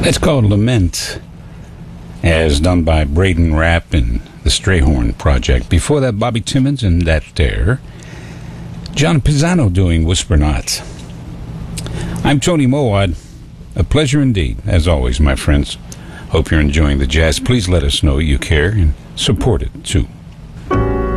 It's called Lament, as done by Braden Rapp and the Strayhorn Project. Before that, Bobby Timmons and That There. John Pisano doing Whisper Not. I'm Tony Mowad. A pleasure indeed, as always, my friends. Hope you're enjoying the jazz. Please let us know you care and support it, too.